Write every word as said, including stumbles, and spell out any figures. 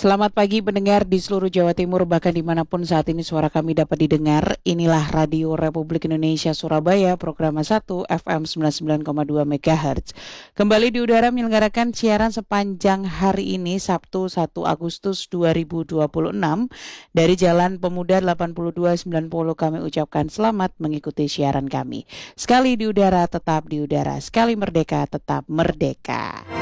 Selamat pagi pendengar di seluruh Jawa Timur, bahkan dimanapun saat ini suara kami dapat didengar. Inilah Radio Republik Indonesia Surabaya, program satu F M sembilan puluh sembilan koma dua megahertz. Kembali di udara menyelenggarakan siaran sepanjang hari ini, Sabtu satu Agustus dua ribu dua puluh enam. Dari Jalan Pemuda delapan puluh dua sembilan puluh kami ucapkan selamat mengikuti siaran kami. Sekali di udara, tetap di udara. Sekali merdeka, tetap merdeka.